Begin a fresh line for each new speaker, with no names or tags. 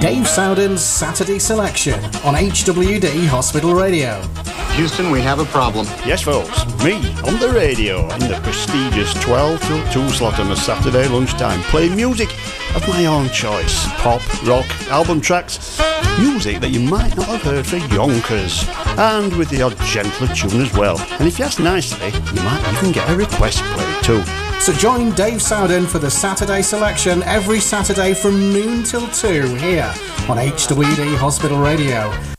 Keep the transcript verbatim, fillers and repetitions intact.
Dave Sowden's Saturday Selection on H W D Hospital Radio.
Houston, we have a problem.
Yes, folks, me on the radio in the prestigious twelve till two slot on a Saturday lunchtime, playing music of my own choice. Pop, rock, album tracks, music that you might not have heard for yonkers, and with the odd gentler tune as well. And if you ask nicely, you might even get a request played too.
So join Dave Sowden for the Saturday Selection every Saturday from noon till two here on H W D Hospital Radio.